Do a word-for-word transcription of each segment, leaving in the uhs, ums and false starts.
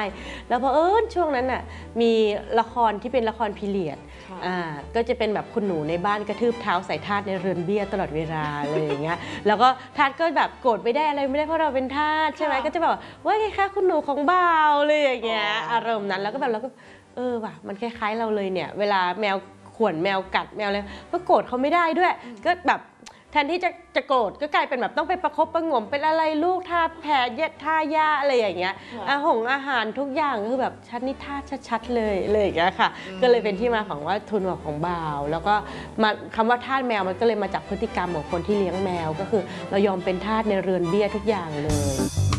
แล้วพอเออช่วงนั้นน่ะมีละครที่เป็นละครพีเรียดอ่าก็จะเป็นแบบคุณหนูในบ้านกระทืบเท้าใส่ทาสในเรือนเบี้ยตลอดเวลาอะไรอย่างเงี้ยแล้วก็ทาสก็แบบโกรธไม่ได้อะไรไม่ได้เพราะเราเป็นทาสใช่ไหมก็จะแบบว่าไงคะคุณหนูของบ่าวเลยอย่างเงี้ยอารมณ์นั้นแล้วก็แบบเราก็เออว่ะมันคล้ายๆเราเลยเนี่ยเวลาแมวข่วนแมวกัดแมวอะไรก็โกรธเขาไม่ได้ด้วยก็แบบแทนที่จะจะโกรธก็กลายเป็นแบบต้องไปประคบประงมเป็นอะไรลูกทาแผลเย็ดทายาอะไรอย่างเงี้ยอาหงอาหารทุกอย่างคือแบบชัดนิทาชัดๆเลยเลยอย่างเงี้ยค่ะก็เลยเป็นที่มาของว่าทุนหัวของบ่าวแล้วก็มาคำว่าทาสแมวมันก็เลยมาจากพฤติกรรมของคนที่เลี้ยงแมวก็คือเรายอมเป็นทาสในเรือนเบี้ยทุกอย่างเลย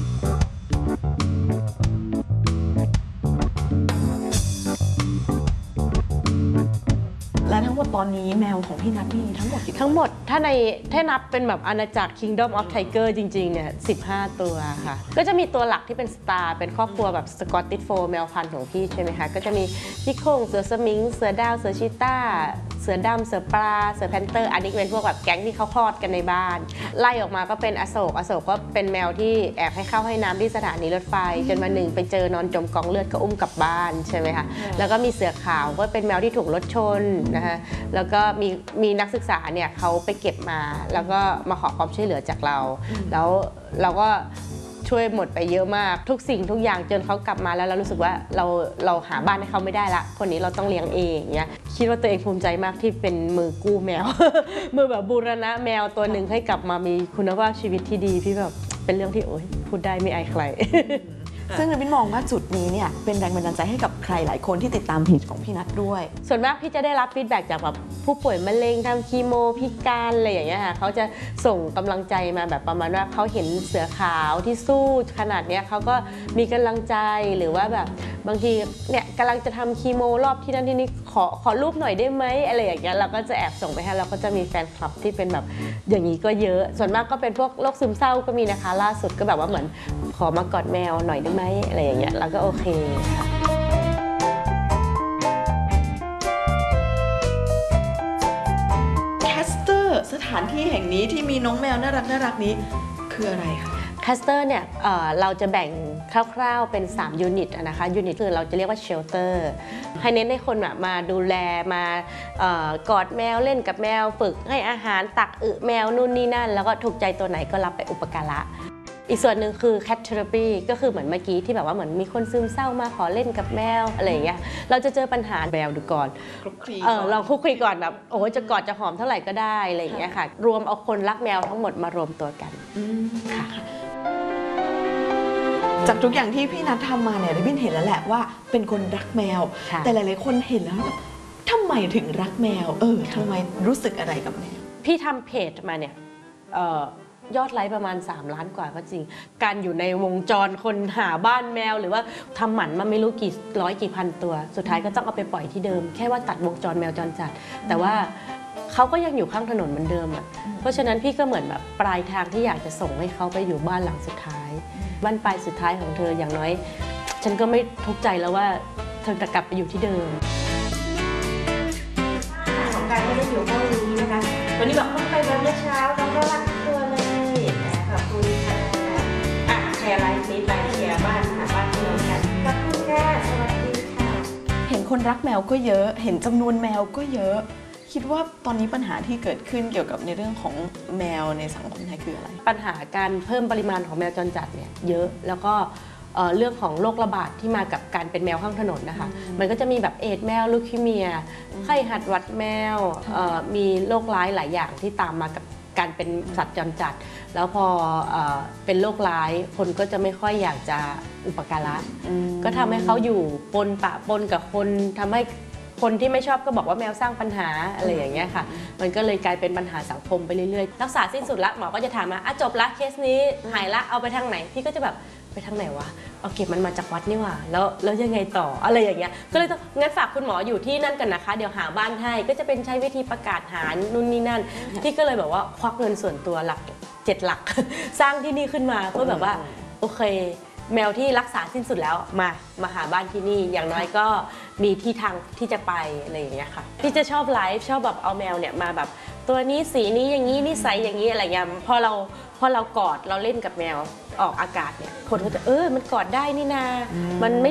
และทั้งหมดตอนนี้แมวของพี่นัทมีทั้งหมดกี่ทั้งหมดถ้าในถ้านับเป็นแบบอาณาจักร Kingdom of Tiger จริงๆเนี่ยสิบห้าตัวค่ะก็จะมีตัวหลักที่เป็นสตาร์เป็นครอบครัวแบบสกอตติชโฟล์แมวพันธุ์ของพี่ใช่ไหมคะก็จะมีพี่โคงเสือสมิงเสือดาวเสือชีต้าเสือดำเสือปลาเสือแพนเตอร์อันนี้เป็นพวกแบบแก๊งที่เขาคลอดกันในบ้านไล่ออกมาก็เป็นอโศกอโศกก็เป็นแมวที่แอบให้เข้าให้น้ำที่สถานีรถไฟจนวันหนึ่งไปเจอนอนจมกองเลือดก็อุ้มกลับบ้านใช่ไหมคะแล้วก็มีเสือขาวก็เป็นแมวที่ถูกรถชนนะคะแล้วก็มีมีนักศึกษาเนี่ยเขาไปเก็บมาแล้วก็มาขอความช่วยเหลือจากเราแล้วเราก็ช่วยหมดไปเยอะมากทุกสิ่งทุกอย่างจนเขากลับมาแล้วเรารู้สึกว่าเราเราหาบ้านให้เขาไม่ได้ละคนนี้เราต้องเลี้ยงเองเงี้ยคิดว่าตัวเองภูมิใจมากที่เป็นมือกู้แมว มือแบบบูรณะแมวตัวหนึ่งให้กลับมามีคุณภาพชีวิตที่ดีพี่แบบเป็นเรื่องที่โอ๊ยพูดได้ไม่อายใครซึ่งพี่มองว่าจุดนี้เนี่ยเป็นแรงบันดาลใจให้กับใครหลายคนที่ติดตามเพจของพี่นัทด้วยส่วนมากพี่จะได้รับฟีดแบ็กจากแบบผู้ป่วยมะเร็งทำคีโมพิการอะไรอย่างเงี้ยค่ะเขาจะส่งกำลังใจมาแบบประมาณว่าเขาเห็นเสือขาวที่สู้ขนาดเนี้ยเขาก็มีกำลังใจหรือว่าแบบบางทีเนี่ยกำลังจะทำคีโมรอบที่นั่นที่นี่ขอขอรูปหน่อยได้ไหมอะไรอย่างเงี้ยเราก็จะแอบส่งไปให้เราก็จะมีแฟนคลับที่เป็นแบบอย่างนี้ก็เยอะส่วนมากก็เป็นพวกโรคซึมเศร้าก็มีนะคะล่าสุดก็แบบว่าเหมือนขอมากอดแมวหน่อยได้ไหมอะไรอย่างเงี้ยเราก็โอเคค่ะแคสเตอร์สถานที่แห่งนี้ที่มีน้องแมวน่ารักน่ารักนี้คืออะไรคะแคสเตอร์เนี่ย เ, เราจะแบ่งคร่าวๆเป็นสามยูนิตนะคะยูนิตคือเราจะเรียกว่าเชลเตอร์ให้เน้นให้คนมาดูแลมากอดแมวเล่นกับแมวฝึกให้อาหารตักอึแมวนู่นนี่นั่นแล้วก็ถูกใจตัวไหนก็รับไปอุปการะอีกส่วนหนึ่งคือ cat therapy ก็คือเหมือนเมื่อกี้ที่แบบว่าเหมือนมีคนซึมเศร้ามาขอเล่นกับแมวอะไรอย่างเงี้ยเราจะเจอปัญหาแมวดูก่อนเออเราคุยคุยก่อนแบบโอ้จะกอดจะหอมเท่าไหร่ก็ได้อะไรอย่างเงี้ยค่ะรวมเอาคนรักแมวทั้งหมดมารวมตัวกันค่ะจากทุกอย่างที่พี่นัททำมาเนี่ยริบบิ้นเห็นแล้วแหละว่าเป็นคนรักแมวแต่หลายๆคนเห็นแล้วทำไมถึงรักแมวเออทำไมรู้สึกอะไรกับแมวพี่ทำเพจมาเนี่ยยอดไลค์ประมาณสามล้านกว่าก็จริงการอยู่ในวงจรคนหาบ้านแมวหรือว่าทำหมันมาไม่รู้กี่ร้อยกี่พันตัวสุดท้ายก็ต้องเอาไปปล่อยที่เดิมแค่ว่าตัดวงจรแมวจรจัดแต่ว่าเขาก็ยังอยู่ข้างถนนเหมือนเดิมอ่ะเพราะฉะนั้นพี่ก็เหมือนแบบปลายทางที่อยากจะส่งให้เขาไปอยู่บ้านหลังสุดท้ายบ้านปลายสุดท้ายของเธออย่างน้อยฉันก็ไม่ทุกข์ใจแล้วว่าเธอจะกลับไปอยู่ที่เดิมของการไม่ได้อยู่ห้องนี้นะคะวันนี้บอกเพิ่งไปมาเมื่อเช้าแล้วก็รักตัวเลยขอบคุณค่ะอ่ะแชร์ไลฟ์นี้ไปแชร์บ้านหาบ้านเพื่อนกันขอบคุณค่ะสวัสดีค่ะเห็นคนรักแมวก็เยอะเห็นจำนวนแมวก็เยอะคิดว่าตอนนี้ปัญหาที่เกิดขึ้นเกี่ยวกับในเรื่องของแมวในสังคมไทยคืออะไรปัญหาการเพิ่มปริมาณของแมวจรจัดเนี่ยเยอะแล้วก็เรื่องของโรคระบาดที่มากับการเป็นแมวข้างถนนนะคะมันก็จะมีแบบเอดส์แมวลูคีเมียไข้หัดหวัดแมวมีโรคร้ายหลายอย่างที่ตามมากับการเป็นสัตว์จรจัดแล้วพอเป็นโรคร้ายคนก็จะไม่ค่อยอยากจะอุปการะก็ทำให้เขาอยู่ปนปะปนกับคนทำให้คนที่ไม่ชอบก็บอกว่าแมวสร้างปัญหาอะไรอย่างเงี้ยค่ะมันก็เลยกลายเป็นปัญหาสังคมไปเรื่อยๆรักษาสิ้นสุดละหมอก็จะถามมาอ่ะจบละเคสนี้หายละเอาไปทางไหนพี่ก็จะแบบไปทางไหนวะเอาเก็บมันมาจากวัดนี่หว่าแล้วแล้วยังไงต่ออะไรอย่างเงี้ยก็เลยต้องงั้นฝากคุณหมออยู่ที่นั่นกันนะคะเดี๋ยวหาบ้านให้ก็จะเป็นใช้วิธีประกาศหานู่นนี่นั่นพี่ก็เลยแบบว่าควักเงินส่วนตัวหลักเจ็ดหลักสร้างที่นี่ขึ้นมาเพื่อแบบว่าโอเคแมวที่รักษาสิ้นสุดแล้วมามาหาบ้านที่นี่อย่างน้อยก็มีที่ทางที่จะไปอะไรอย่างเงี้ยค่ะพี่จะชอบไลฟ์ชอบแบบเอาแมวเนี่ยมาแบบตัวนี้สีนี้อย่างนี้นิสัยอย่างนี้อะไรเงี้ยพอเราพอเรากอดเราเล่นกับแมวออกอากาศเนี่ยคนก็จะเออมันกอดได้นี่นามันไม่